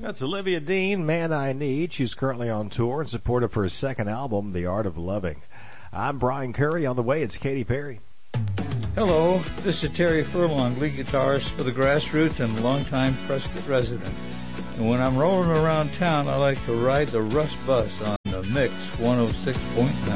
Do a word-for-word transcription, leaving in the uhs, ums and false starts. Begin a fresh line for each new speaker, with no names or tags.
That's Olivia Dean, Man I Need. She's currently on tour in support of her second album, The Art of Loving. I'm Brian Curry. On the way, it's Katy Perry.
Hello, this is Terry Furlong, lead guitarist for the Grassroots and longtime Prescott resident. And when I'm rolling around town, I like to ride the Rush Bus on the Mix one oh six point nine.